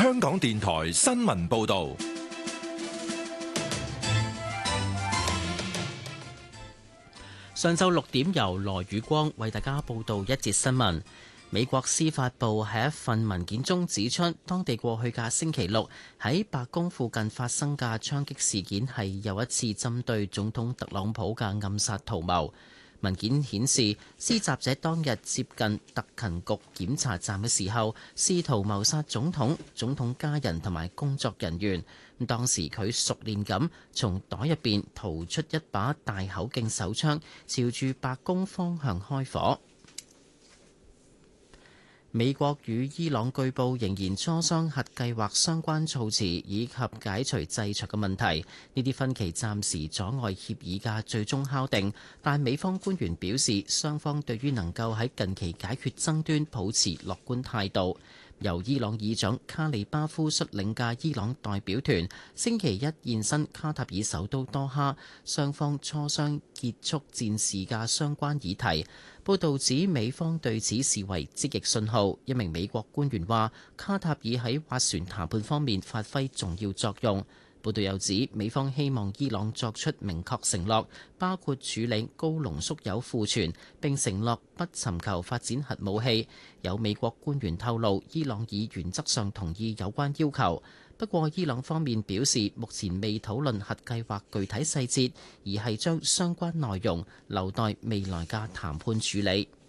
香港電台新聞報道。 上晝6點，由羅宇光為大家報道一節新聞。美國司法部喺一份文件中指出，當地過去嘅星期六喺白宮附近發生嘅槍擊事件係又一次針對總統特朗普嘅暗殺圖謀。文件顯示，施襲者當日接近特勤局檢查站嘅時候，試圖謀殺總統、總統家人同埋工作人員。當時佢熟練咁從袋入邊掏出一把大口徑手槍，朝住白宮方向開火。美國與伊朗據報仍然磋商核計劃相關措辭以及解除制裁嘅問題，呢啲分歧暫時阻礙協議嘅最終敲定，但美方官員表示，雙方對於能夠喺近期解決爭端保持樂觀態度。由伊朗議長卡里巴夫率領嘅伊朗代表團星期一現身卡塔爾首都多哈，雙方磋商結束戰事嘅相關議題。報道指美方對此視為積極信號。一名美國官員話，卡塔爾喺斡旋談判方面發揮重要作用。報道又指，美方希望伊朗作出明確承諾，包括處理高濃縮鈾庫存，並承諾不尋求發展核武器。有美國官員透露，伊朗已原則上同意有關要求。不過，伊朗方面表示，目前未討論核計劃具體細節，而係將相關內容留待未來嘅談判處理。